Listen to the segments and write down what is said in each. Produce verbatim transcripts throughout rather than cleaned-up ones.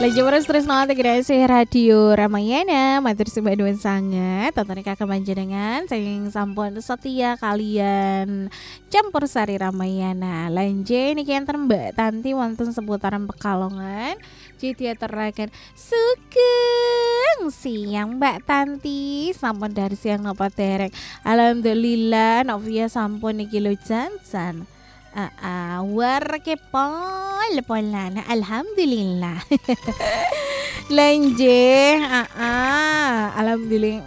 Lagi terus terus nanti kreasi radio Ramayana matur sembah nuwun sanget tonton kakak panjenengan saking sampun setia kalian campur sari Ramayana. Lanje niki enten Mbak Tanti wonten seputaran Pekalongan. Jadi aturaken sugeng siang Mbak Tanti, sampun dari siang napa derek. Alhamdulillah Novia sampun niki lho janjan. Ah, uh, uh, warke pol polana alhamdulillah. Lanje, ah, uh, alhamdulillah.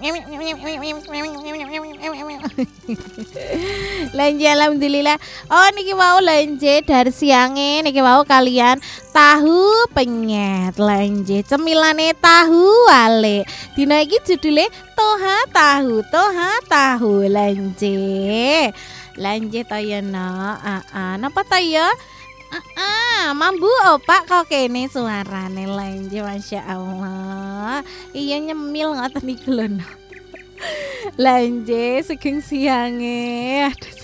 Lanje alhamdulillah. Oh niki mau lanje dari siange niki mau kalian tahu penyet lanje cemilane tahu wale. Dina iki judule toha tahu, toha tahu lanje. Lanje toyo no, ah ah, napa toyo? Ah ah, mambu opak kok kene suarane lanje, masya Allah. Iya nyemil ngoten niku lho. Lanje sugeng siange, aduh.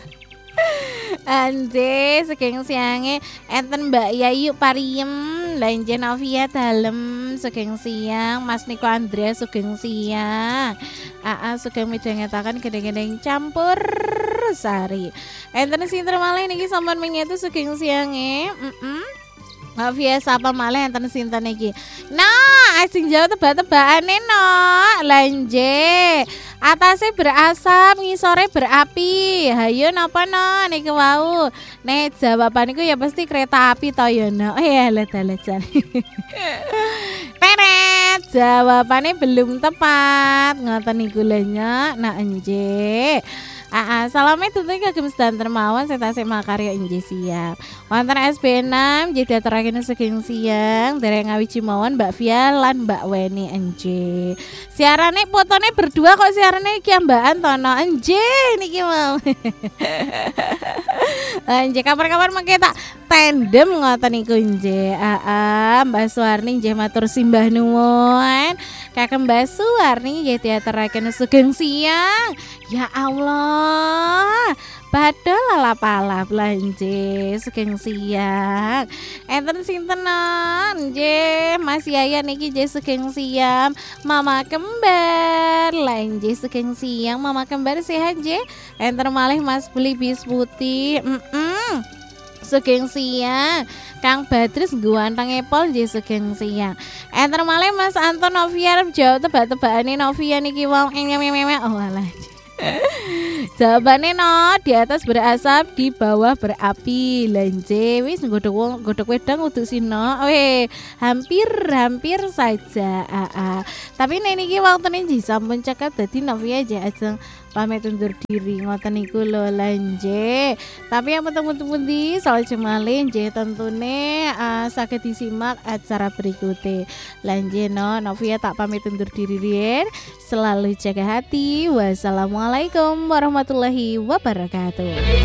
Anje sugeng siange enten Mbak Yayu Pariem, Lanje Novia dalem sugeng siang, Mas Niko Andrea sugeng siang. Aa sugeng midhangetaken gedhe-gedhe campur sari. Enten sinten malih niki sampun menyatu sugeng siange. Heeh. Novia sapa malih enten sinten iki. Nah, sing jauh tebak-tebakane no. Lanje. Atase berasap, ngisore berapi. Hayo napa no niku wau. Nek jawaban niku ya pasti kereta api to ya no. Eh leda-ledan. Peret, jawabannya belum tepat. Ngoten niku lho nya. Nah enje. Ah, ah, salamnya tentunya kagem sedanten mawon saya tasik makarya inji siap. Wonten S B enam jadi aturaken sugeng siang dereng ngawiji mawon Mbak Via lan Mbak Weni enje. Siarane fotone berdua kok siarane iki ambakan tono enje niki mau. Enje kabar-kabar mengke tak tandem ngoten niku enje. Ah, ah, Mbak Suwarni nggih matur simbah nuwun. Kakek Mbak Suwarni nggih diaturaken sugeng siang. Ya Allah, padahal lalap-alap lanje sugeng siang. Enten sintenan nggih Mas Yayan niki nggih sugeng siang. Mama kembar lanje sugeng siang. Mama kembar sehat nggih. Enten malih Mas Beli bis putih. Mm-mm. Sugeng siang. Kang Badris guantang epol nggih sugeng siang. Enten malih Mas Anton Novia jawab tebak-tebakane Novia niki wong em-em-em. Oh alah. Jawabannya no, di atas berasap, di bawah berapi. Lanje wis nggodhok wong nggodhok wedang uduk sino. Weh, hampir hampir saja. Ah, ah. Tapi nek niki waktune nggih sampun cekap dadi Novia aja ajeng pamit undur diri ngoten niku lho Lanje. Tapi yang penting-penting di soal cemale nggih tentune uh, saged disimak acara berikutnya. Lanje no, Novia tak pamit undur diri riyen. Selalu jaga hati. Wassalamualaikum warahmatullahi wabarakatuh.